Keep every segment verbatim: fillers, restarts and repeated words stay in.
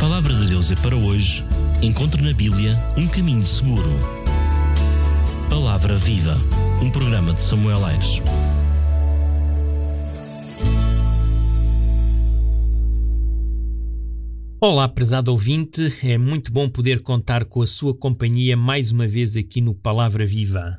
Palavra de Deus é para hoje. Encontre na Bíblia um caminho seguro. Palavra Viva, um programa de Samuel Aires. Olá, prezado ouvinte, é muito bom poder contar com a sua companhia mais uma vez aqui no Palavra Viva.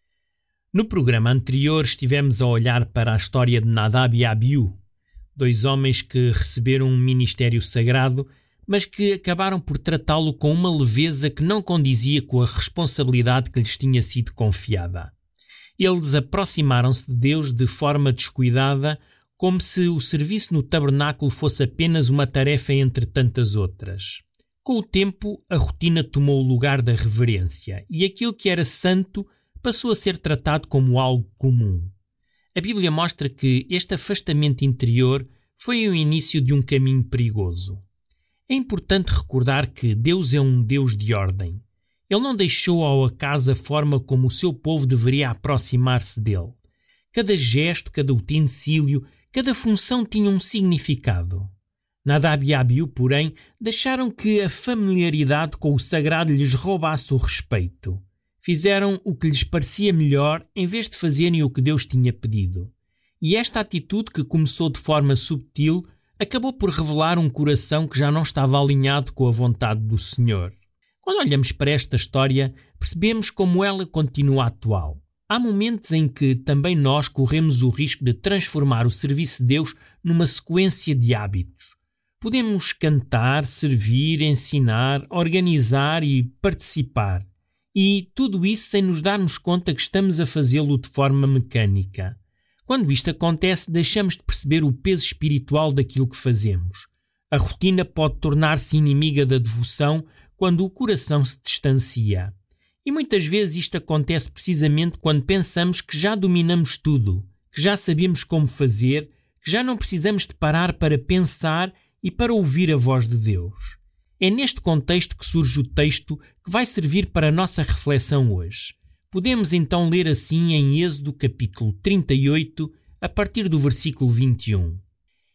No programa anterior estivemos a olhar para a história de Nadab e Abiú, dois homens que receberam um ministério sagrado, mas que acabaram por tratá-lo com uma leveza que não condizia com a responsabilidade que lhes tinha sido confiada. Eles aproximaram-se de Deus de forma descuidada, como se o serviço no tabernáculo fosse apenas uma tarefa entre tantas outras. Com o tempo, a rotina tomou o lugar da reverência, e aquilo que era santo passou a ser tratado como algo comum. A Bíblia mostra que este afastamento interior foi o início de um caminho perigoso. É importante recordar que Deus é um Deus de ordem. Ele não deixou ao acaso a forma como o seu povo deveria aproximar-se dele. Cada gesto, cada utensílio, cada função tinha um significado. Nadab e Abiú, porém, deixaram que a familiaridade com o sagrado lhes roubasse o respeito. Fizeram o que lhes parecia melhor em vez de fazerem o que Deus tinha pedido. E esta atitude, que começou de forma subtil, acabou por revelar um coração que já não estava alinhado com a vontade do Senhor. Quando olhamos para esta história, percebemos como ela continua atual. Há momentos em que também nós corremos o risco de transformar o serviço de Deus numa sequência de hábitos. Podemos cantar, servir, ensinar, organizar e participar. E tudo isso sem nos darmos conta que estamos a fazê-lo de forma mecânica. Quando isto acontece, deixamos de perceber o peso espiritual daquilo que fazemos. A rotina pode tornar-se inimiga da devoção quando o coração se distancia. E muitas vezes isto acontece precisamente quando pensamos que já dominamos tudo, que já sabemos como fazer, que já não precisamos de parar para pensar e para ouvir a voz de Deus. É neste contexto que surge o texto que vai servir para a nossa reflexão hoje. Podemos então ler assim em Êxodo capítulo trinta e oito, a partir do versículo vinte e um.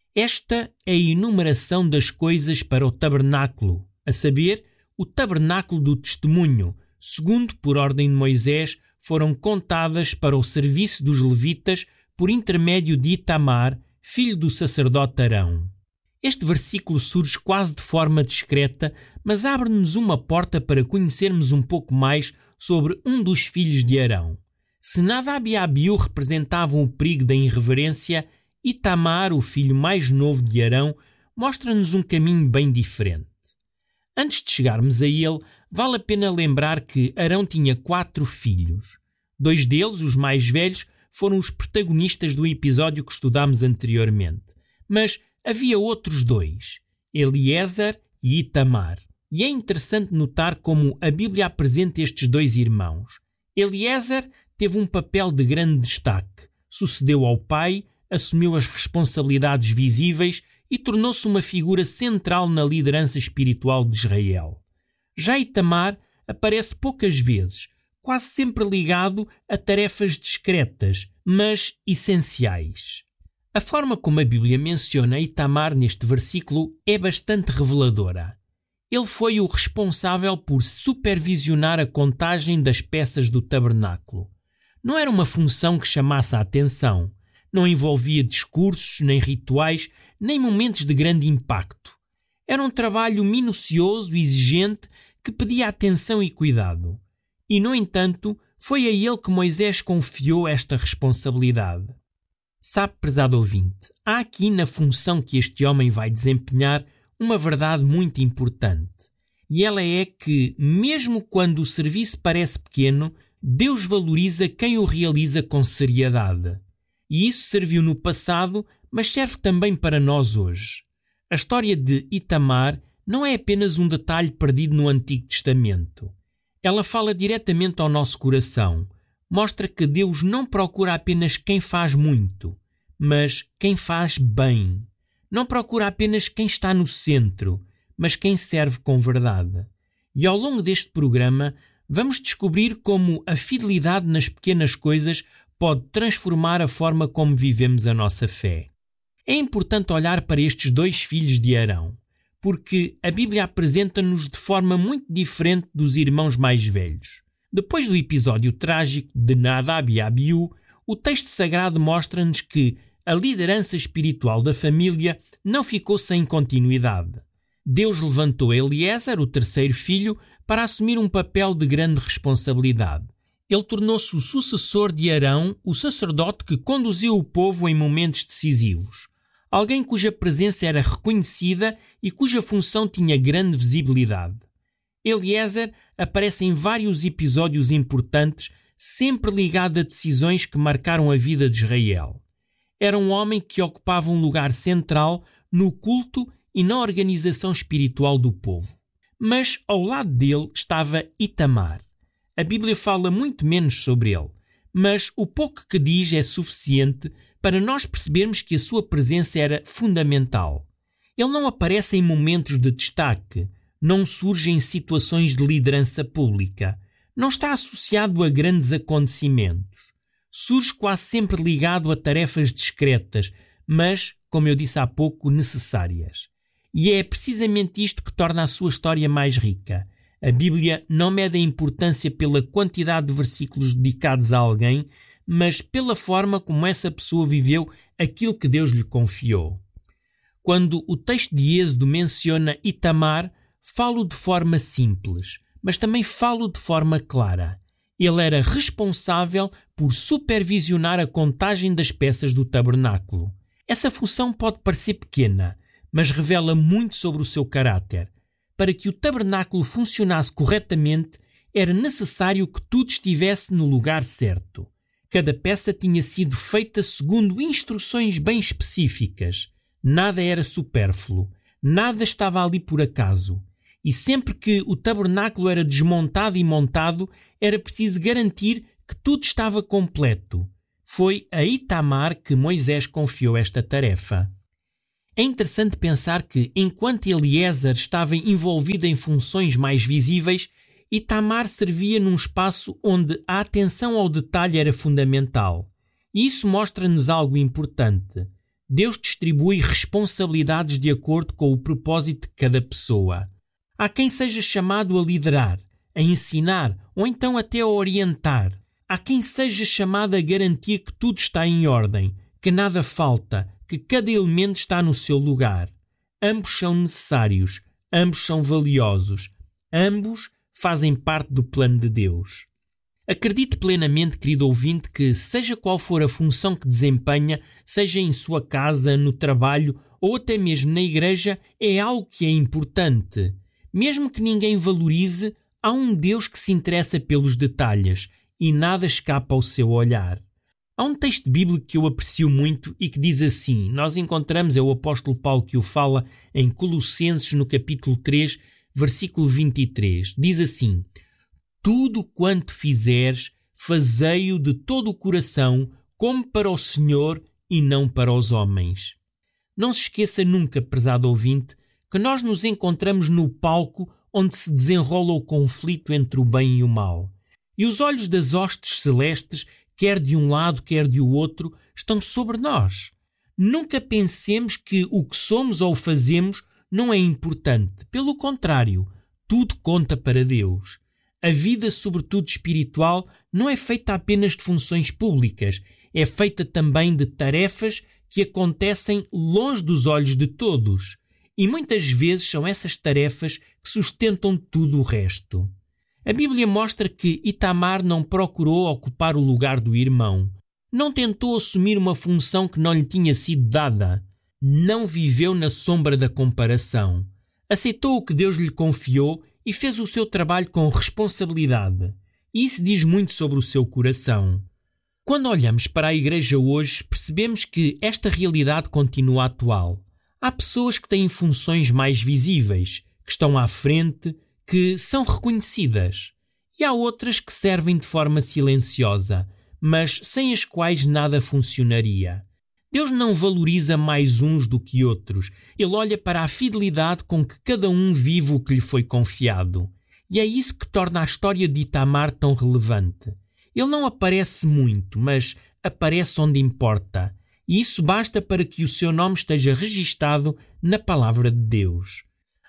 Esta é a enumeração das coisas para o tabernáculo, a saber, o tabernáculo do testemunho, segundo por ordem de Moisés, foram contadas para o serviço dos levitas por intermédio de Itamar, filho do sacerdote Arão. Este versículo surge quase de forma discreta, mas abre-nos uma porta para conhecermos um pouco mais sobre um dos filhos de Arão. Se Nadab e Abiú representavam o perigo da irreverência, Itamar, o filho mais novo de Arão, mostra-nos um caminho bem diferente. Antes de chegarmos a ele, vale a pena lembrar que Arão tinha quatro filhos. Dois deles, os mais velhos, foram os protagonistas do episódio que estudámos anteriormente. Mas havia outros dois, Eliezer e Itamar. E é interessante notar como a Bíblia apresenta estes dois irmãos. Eliezer teve um papel de grande destaque, sucedeu ao pai, assumiu as responsabilidades visíveis e tornou-se uma figura central na liderança espiritual de Israel. Já Itamar aparece poucas vezes, quase sempre ligado a tarefas discretas, mas essenciais. A forma como a Bíblia menciona Itamar neste versículo é bastante reveladora. Ele foi o responsável por supervisionar a contagem das peças do tabernáculo. Não era uma função que chamasse a atenção. Não envolvia discursos, nem rituais, nem momentos de grande impacto. Era um trabalho minucioso e exigente que pedia atenção e cuidado. E, no entanto, foi a ele que Moisés confiou esta responsabilidade. Sabe, prezado ouvinte, há aqui na função que este homem vai desempenhar uma verdade muito importante. E ela é que, mesmo quando o serviço parece pequeno, Deus valoriza quem o realiza com seriedade. E isso serviu no passado, mas serve também para nós hoje. A história de Itamar não é apenas um detalhe perdido no Antigo Testamento. Ela fala diretamente ao nosso coração. Mostra que Deus não procura apenas quem faz muito, mas quem faz bem. Não procura apenas quem está no centro, mas quem serve com verdade. E ao longo deste programa, vamos descobrir como a fidelidade nas pequenas coisas pode transformar a forma como vivemos a nossa fé. É importante olhar para estes dois filhos de Arão. porque a Bíblia apresenta-nos de forma muito diferente dos irmãos mais velhos. Depois do episódio trágico de Nadab e Abiú, o texto sagrado mostra-nos que a liderança espiritual da família não ficou sem continuidade. Deus levantou Eliezer, o terceiro filho, para assumir um papel de grande responsabilidade. Ele tornou-se o sucessor de Arão, o sacerdote que conduziu o povo em momentos decisivos. Alguém cuja presença era reconhecida e cuja função tinha grande visibilidade. Eliezer aparece em vários episódios importantes, sempre ligado a decisões que marcaram a vida de Israel. Era um homem que ocupava um lugar central no culto e na organização espiritual do povo. Mas ao lado dele estava Itamar. A Bíblia fala muito menos sobre ele, mas o pouco que diz é suficiente para nós percebermos que a sua presença era fundamental. Ele não aparece em momentos de destaque, não surge em situações de liderança pública, não está associado a grandes acontecimentos. Surge quase sempre ligado a tarefas discretas, mas, como eu disse há pouco, necessárias. E é precisamente isto que torna a sua história mais rica. A Bíblia não mede a importância pela quantidade de versículos dedicados a alguém, mas pela forma como essa pessoa viveu aquilo que Deus lhe confiou. Quando o texto de Êxodo menciona Itamar, falo de forma simples, mas também falo de forma clara. Ele era responsável por supervisionar a contagem das peças do tabernáculo. Essa função pode parecer pequena, mas revela muito sobre o seu caráter. Para que o tabernáculo funcionasse corretamente, era necessário que tudo estivesse no lugar certo. Cada peça tinha sido feita segundo instruções bem específicas. Nada era supérfluo, nada estava ali por acaso. E sempre que o tabernáculo era desmontado e montado, era preciso garantir que tudo estava completo. Foi a Itamar que Moisés confiou esta tarefa. É interessante pensar que, enquanto Eliezer estava envolvido em funções mais visíveis, Itamar servia num espaço onde a atenção ao detalhe era fundamental. E isso mostra-nos algo importante. Deus distribui responsabilidades de acordo com o propósito de cada pessoa. Há quem seja chamado a liderar, a ensinar ou então até a orientar. Há quem seja chamado a garantir que tudo está em ordem, que nada falta, que cada elemento está no seu lugar. Ambos são necessários, ambos são valiosos, ambos fazem parte do plano de Deus. Acredite plenamente, querido ouvinte, que seja qual for a função que desempenha, seja em sua casa, no trabalho ou até mesmo na igreja, é algo que é importante. Mesmo que ninguém valorize, há um Deus que se interessa pelos detalhes e nada escapa ao seu olhar. Há um texto bíblico que eu aprecio muito e que diz assim, nós encontramos, é o apóstolo Paulo que o fala em Colossenses no capítulo três, versículo vinte e três. Diz assim: tudo quanto fizeres, fazei-o de todo o coração, como para o Senhor e não para os homens. Não se esqueça nunca, prezado ouvinte, que nós nos encontramos no palco onde se desenrola o conflito entre o bem e o mal. E os olhos das hostes celestes, quer de um lado, quer de outro, estão sobre nós. Nunca pensemos que o que somos ou fazemos não é importante. Pelo contrário, tudo conta para Deus. A vida, sobretudo espiritual, não é feita apenas de funções públicas, é feita também de tarefas que acontecem longe dos olhos de todos. E muitas vezes são essas tarefas que sustentam tudo o resto. A Bíblia mostra que Itamar não procurou ocupar o lugar do irmão. Não tentou assumir uma função que não lhe tinha sido dada. Não viveu na sombra da comparação. Aceitou o que Deus lhe confiou e fez o seu trabalho com responsabilidade. E isso diz muito sobre o seu coração. Quando olhamos para a igreja hoje, percebemos que esta realidade continua atual. Há pessoas que têm funções mais visíveis, que estão à frente, que são reconhecidas. E há outras que servem de forma silenciosa, mas sem as quais nada funcionaria. Deus não valoriza mais uns do que outros. Ele olha para a fidelidade com que cada um vive o que lhe foi confiado. E é isso que torna a história de Itamar tão relevante. Ele não aparece muito, mas aparece onde importa. E isso basta para que o seu nome esteja registado na palavra de Deus.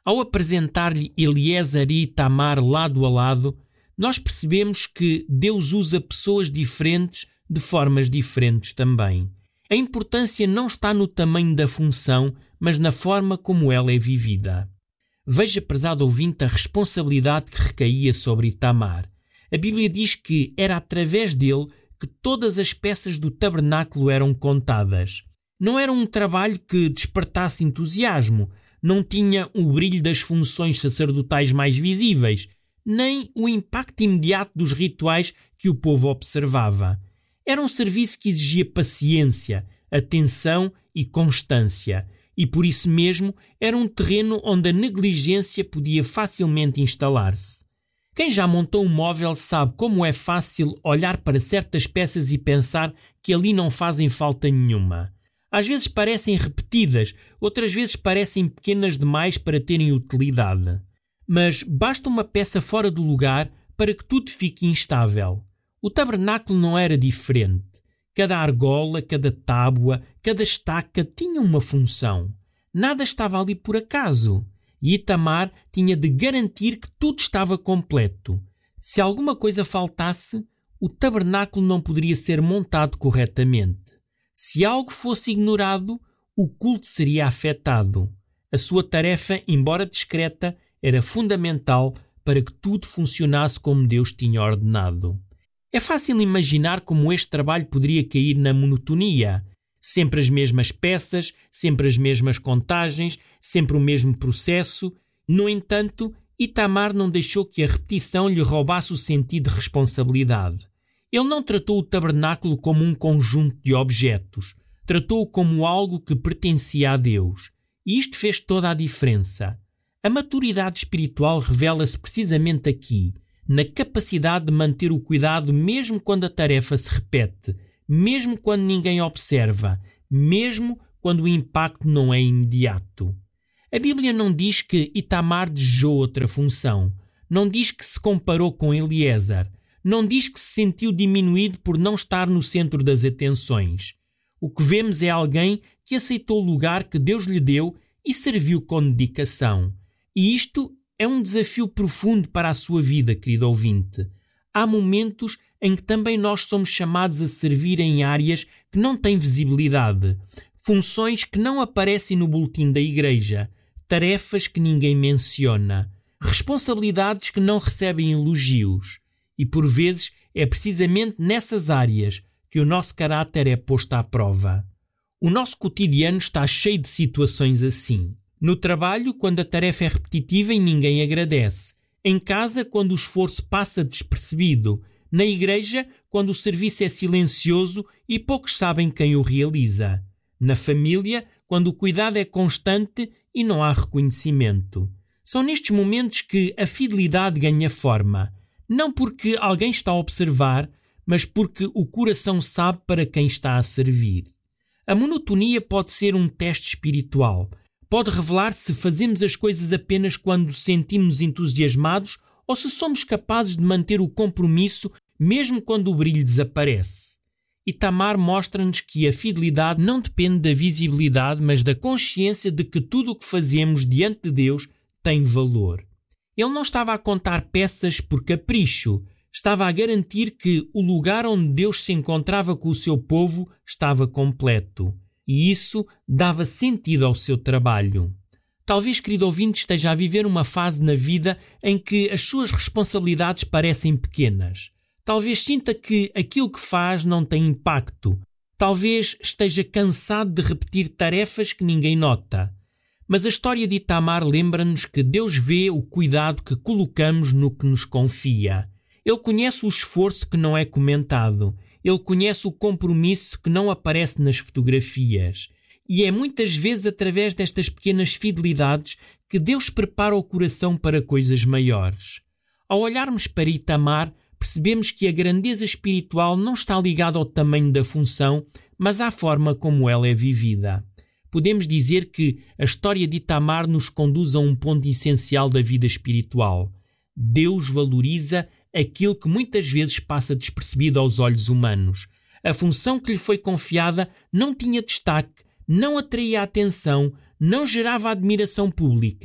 Ao apresentar-lhe Eliezer e Itamar lado a lado, nós percebemos que Deus usa pessoas diferentes de formas diferentes também. A importância não está no tamanho da função, mas na forma como ela é vivida. Veja, prezado ouvinte, a responsabilidade que recaía sobre Itamar. A Bíblia diz que era através dele que todas as peças do tabernáculo eram contadas. Não era um trabalho que despertasse entusiasmo, não tinha o brilho das funções sacerdotais mais visíveis, nem o impacto imediato dos rituais que o povo observava. Era um serviço que exigia paciência, atenção e constância, e por isso mesmo era um terreno onde a negligência podia facilmente instalar-se. Quem já montou um móvel sabe como é fácil olhar para certas peças e pensar que ali não fazem falta nenhuma. Às vezes parecem repetidas, outras vezes parecem pequenas demais para terem utilidade. Mas basta uma peça fora do lugar para que tudo fique instável. O tabernáculo não era diferente. Cada argola, cada tábua, cada estaca tinha uma função. Nada estava ali por acaso. E Itamar tinha de garantir que tudo estava completo. Se alguma coisa faltasse, o tabernáculo não poderia ser montado corretamente. Se algo fosse ignorado, o culto seria afetado. A sua tarefa, embora discreta, era fundamental para que tudo funcionasse como Deus tinha ordenado. É fácil imaginar como este trabalho poderia cair na monotonia. Sempre as mesmas peças, sempre as mesmas contagens, sempre o mesmo processo. No entanto, Itamar não deixou que a repetição lhe roubasse o sentido de responsabilidade. Ele não tratou o tabernáculo como um conjunto de objetos. Tratou-o como algo que pertencia a Deus. E isto fez toda a diferença. A maturidade espiritual revela-se precisamente aqui, na capacidade de manter o cuidado mesmo quando a tarefa se repete, mesmo quando ninguém observa, mesmo quando o impacto não é imediato. A Bíblia não diz que Itamar desejou outra função, não diz que se comparou com Eliezer, não diz que se sentiu diminuído por não estar no centro das atenções. O que vemos é alguém que aceitou o lugar que Deus lhe deu e serviu com dedicação. E isto é um desafio profundo para a sua vida, querido ouvinte. Há momentos em que também nós somos chamados a servir em áreas que não têm visibilidade, funções que não aparecem no boletim da igreja, tarefas que ninguém menciona, responsabilidades que não recebem elogios. E por vezes é precisamente nessas áreas que o nosso caráter é posto à prova. O nosso cotidiano está cheio de situações assim. No trabalho, quando a tarefa é repetitiva e ninguém agradece. Em casa, quando o esforço passa despercebido. Na igreja, quando o serviço é silencioso e poucos sabem quem o realiza. Na família, quando o cuidado é constante e não há reconhecimento. São nestes momentos que a fidelidade ganha forma. Não porque alguém está a observar, mas porque o coração sabe para quem está a servir. A monotonia pode ser um teste espiritual. Pode revelar se fazemos as coisas apenas quando sentimos entusiasmados ou se somos capazes de manter o compromisso mesmo quando o brilho desaparece. Itamar mostra-nos que a fidelidade não depende da visibilidade, mas da consciência de que tudo o que fazemos diante de Deus tem valor. Ele não estava a contar peças por capricho, estava a garantir que o lugar onde Deus se encontrava com o seu povo estava completo. E isso dava sentido ao seu trabalho. Talvez, querido ouvinte, esteja a viver uma fase na vida em que as suas responsabilidades parecem pequenas. Talvez sinta que aquilo que faz não tem impacto. Talvez esteja cansado de repetir tarefas que ninguém nota. Mas a história de Itamar lembra-nos que Deus vê o cuidado que colocamos no que nos confia. Ele conhece o esforço que não é comentado. Ele conhece o compromisso que não aparece nas fotografias. E é muitas vezes através destas pequenas fidelidades que Deus prepara o coração para coisas maiores. Ao olharmos para Itamar, percebemos que a grandeza espiritual não está ligada ao tamanho da função, mas à forma como ela é vivida. Podemos dizer que a história de Itamar nos conduz a um ponto essencial da vida espiritual. Deus valoriza aquilo que muitas vezes passa despercebido aos olhos humanos. A função que lhe foi confiada não tinha destaque, não atraía a atenção, não gerava admiração pública,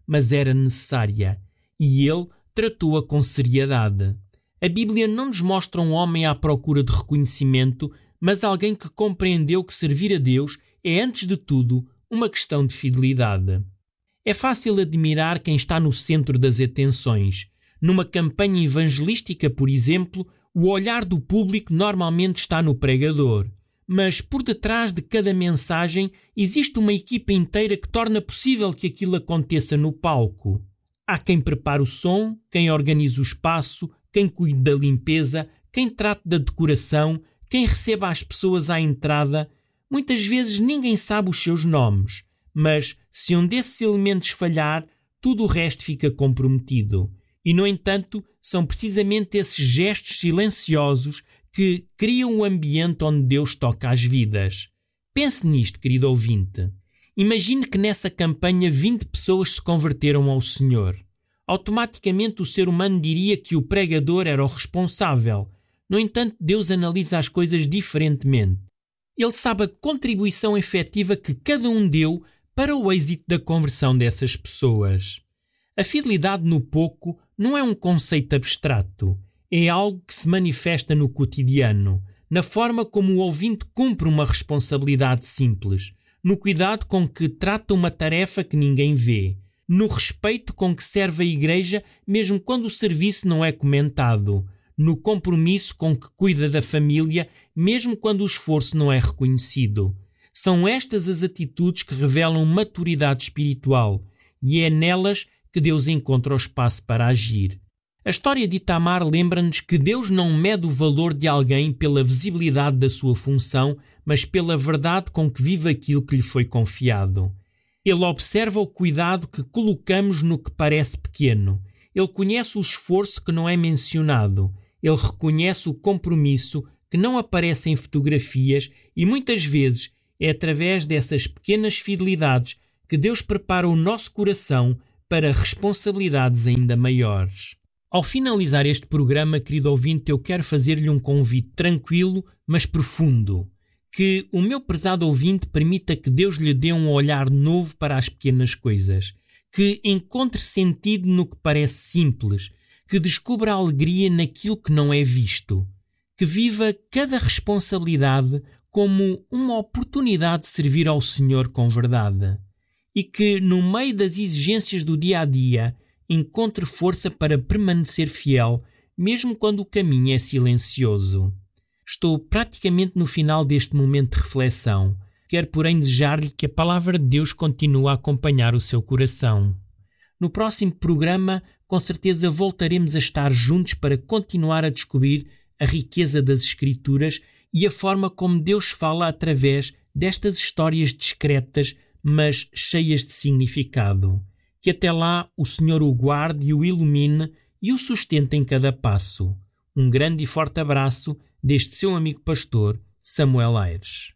mas era necessária, e ele tratou-a com seriedade. A Bíblia não nos mostra um homem à procura de reconhecimento, mas alguém que compreendeu que servir a Deus é, antes de tudo, uma questão de fidelidade. É fácil admirar quem está no centro das atenções. Numa campanha evangelística, por exemplo, o olhar do público normalmente está no pregador. Mas por detrás de cada mensagem existe uma equipa inteira que torna possível que aquilo aconteça no palco. Há quem prepare o som, quem organize o espaço, quem cuide da limpeza, quem trate da decoração, quem receba as pessoas à entrada. Muitas vezes ninguém sabe os seus nomes, mas se um desses elementos falhar, tudo o resto fica comprometido. E, no entanto, são precisamente esses gestos silenciosos que criam o ambiente onde Deus toca as vidas. Pense nisto, querido ouvinte. Imagine que nessa campanha vinte pessoas se converteram ao Senhor. Automaticamente o ser humano diria que o pregador era o responsável. No entanto, Deus analisa as coisas diferentemente. Ele sabe a contribuição efetiva que cada um deu para o êxito da conversão dessas pessoas. A fidelidade no pouco não é um conceito abstrato. É algo que se manifesta no cotidiano, na forma como o ouvinte cumpre uma responsabilidade simples, no cuidado com que trata uma tarefa que ninguém vê, no respeito com que serve a igreja mesmo quando o serviço não é comentado, no compromisso com que cuida da família mesmo quando o esforço não é reconhecido. São estas as atitudes que revelam maturidade espiritual, e é nelas que Deus encontra o espaço para agir. A história de Itamar lembra-nos que Deus não mede o valor de alguém pela visibilidade da sua função, mas pela verdade com que vive aquilo que lhe foi confiado. Ele observa o cuidado que colocamos no que parece pequeno. Ele conhece o esforço que não é mencionado. Ele reconhece o compromisso que não aparece em fotografias e muitas vezes é através dessas pequenas fidelidades que Deus prepara o nosso coração para responsabilidades ainda maiores. Ao finalizar este programa, querido ouvinte, eu quero fazer-lhe um convite tranquilo, mas profundo. Que o meu prezado ouvinte permita que Deus lhe dê um olhar novo para as pequenas coisas. Que encontre sentido no que parece simples. Que descubra alegria naquilo que não é visto. Que viva cada responsabilidade como uma oportunidade de servir ao Senhor com verdade. E que, no meio das exigências do dia a dia, encontre força para permanecer fiel, mesmo quando o caminho é silencioso. Estou praticamente no final deste momento de reflexão. Quero, porém, desejar-lhe que a palavra de Deus continue a acompanhar o seu coração. No próximo programa, com certeza voltaremos a estar juntos para continuar a descobrir a riqueza das Escrituras e a forma como Deus fala através destas histórias discretas, mas cheias de significado. Que até lá o Senhor o guarde e o ilumine e o sustente em cada passo. Um grande e forte abraço deste seu amigo pastor, Samuel Aires.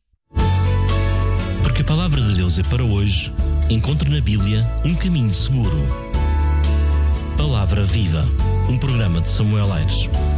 Porque a palavra de Deus é para hoje, encontre na Bíblia um caminho seguro. Palavra Viva, um programa de Samuel Aires.